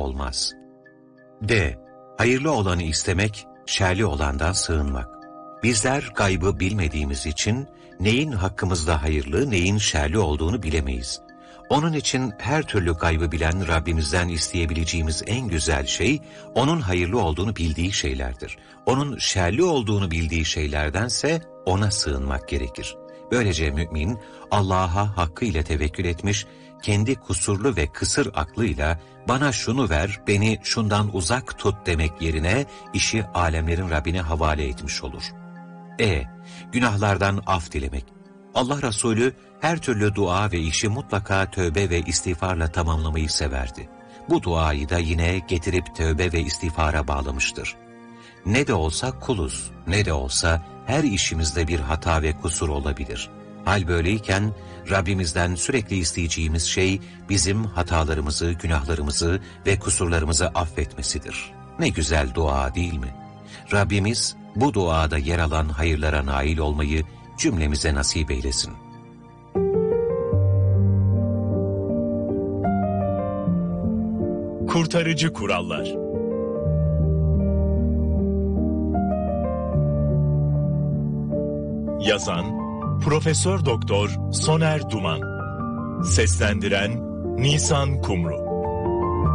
olmaz. D. Hayırlı olanı istemek, şerli olandan sığınmak. Bizler gaybı bilmediğimiz için neyin hakkımızda hayırlı, neyin şerli olduğunu bilemeyiz. Onun için her türlü gaybı bilen Rabbimizden isteyebileceğimiz en güzel şey, onun hayırlı olduğunu bildiği şeylerdir. Onun şerli olduğunu bildiği şeylerdense ona sığınmak gerekir. Böylece mümin, Allah'a hakkıyla tevekkül etmiş, kendi kusurlu ve kısır aklıyla bana şunu ver, beni şundan uzak tut demek yerine işi alemlerin Rabbine havale etmiş olur. Günahlardan af dilemek. Allah Resulü her türlü dua ve işi mutlaka tövbe ve istiğfarla tamamlamayı severdi. Bu duayı da yine getirip tövbe ve istiğfara bağlamıştır. Ne de olsa kuluz, ne de olsa her işimizde bir hata ve kusur olabilir. Hal böyleyken Rabbimizden sürekli isteyeceğimiz şey bizim hatalarımızı, günahlarımızı ve kusurlarımızı affetmesidir. Ne güzel dua değil mi? Rabbimiz bu duada yer alan hayırlara nail olmayı cümlemize nasip eylesin. Kurtarıcı kurallar. Yazan Profesör Doktor Soner Duman. Seslendiren Nisan Kumru.